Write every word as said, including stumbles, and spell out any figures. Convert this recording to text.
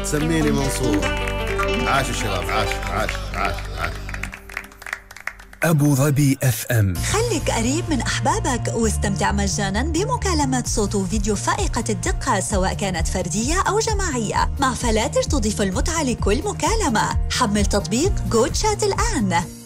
سميني منصور. عاش الشباب، عاش عاش عاش عاش. أبو ظبي اف ام. خليك قريب من أحبابك واستمتع مجاناً بمكالمات صوت وفيديو فائقة الدقة، سواء كانت فردية أو جماعية، مع فلاتر تضيف المتعة لكل مكالمة. حمل تطبيق جو تشات الآن.